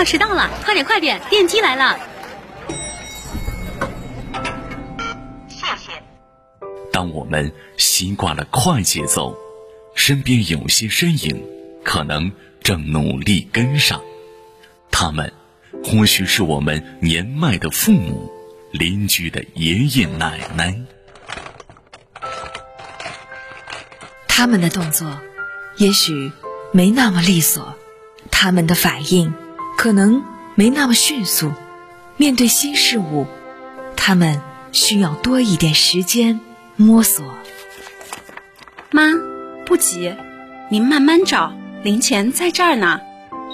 要迟到了，快点快点，电梯来了。 谢谢。 当我们习惯了快节奏，身边有些身影可能正努力跟上，他们或许是我们年迈的父母、邻居的爷爷奶奶。 他们的动作也许没那么利索，他们的反应可能没那么迅速，面对新事物，他们需要多一点时间摸索。 妈，不急，您慢慢找，零钱在这儿呢。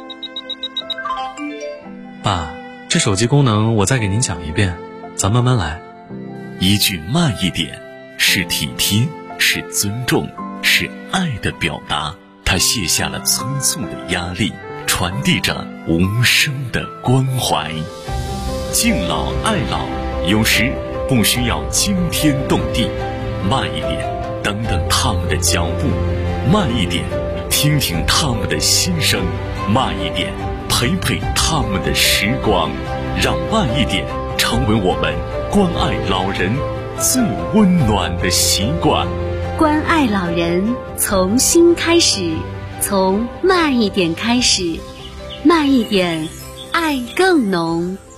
爸，这手机功能我再给您讲一遍，咱慢慢来。 一句慢一点，是体贴，是尊重，是爱的表达。他卸下了催促的压力，传递着无声的关怀。敬老爱老，有时不需要惊天动地，慢一点，等等他们的脚步；慢一点，听听他们的心声；慢一点，陪陪他们的时光。让慢一点成为我们关爱老人最温暖的习惯。 关爱老人从心开始，从慢一点开始，慢一点，爱更浓。